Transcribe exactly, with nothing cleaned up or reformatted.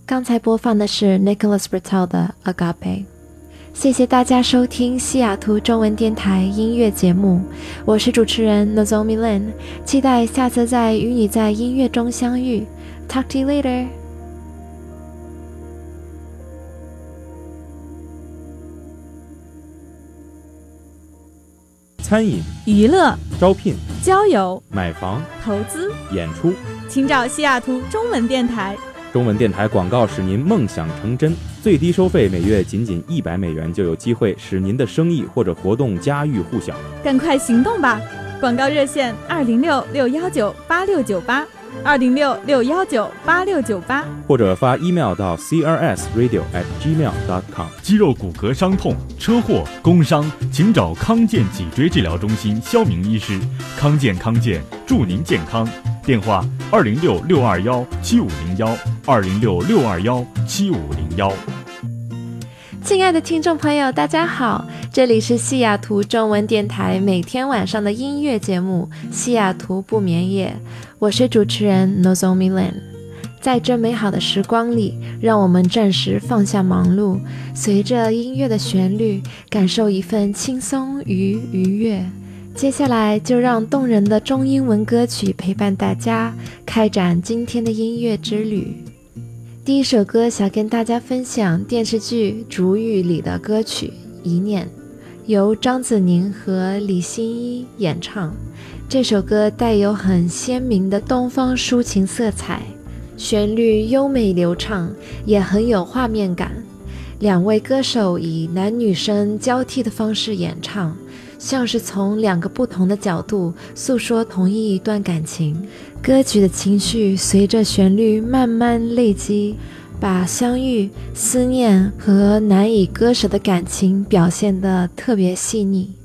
刚才播放的是 Nicholas Britell 的 Agape。 谢谢大家收听西雅图中文电台音乐节目，我是主持人 Nozomi Lin， 期待下次再与你在音乐中相遇。 Talk to you later。 餐饮、 娱乐、 招聘、 交友、 买房、 投资、 演出， 请找西雅图中文电台。 中文电台广告使您梦想成真，最低收费每月仅仅一百美元，就有机会使您的生意或者活动家喻户晓。 赶快行动吧！广告热线二零六六幺九八六九八，二零六六幺九八六九八， 或者发 email 到 c r s radio at gmail dot com。 肌肉骨骼伤痛、车祸、工伤，请找康健脊椎治疗中心肖明医师。康健康健，祝您健康。电话二零六六二幺七五零幺，二零六六二幺七五零幺。 亲爱的听众朋友，大家好，这里是西雅图中文电台每天晚上的音乐节目西雅图不眠夜，我是主持人 Nozomi Lin。 在这美好的时光里，让我们暂时放下忙碌，随着音乐的旋律，感受一份轻松与愉悦。接下来就让动人的中英文歌曲陪伴大家，开展今天的音乐之旅。第一首歌想跟大家分享电视剧《竹语》里的歌曲《一念》，由张子宁和李欣一演唱。这首歌带有很鲜明的东方抒情色彩，旋律优美流畅，也很有画面感。两位歌手以男女生交替的方式演唱，像是从两个不同的角度诉说同一一段感情。歌曲的情绪随着旋律慢慢累积，把相遇、思念和难以割舍的感情表现得特别细腻。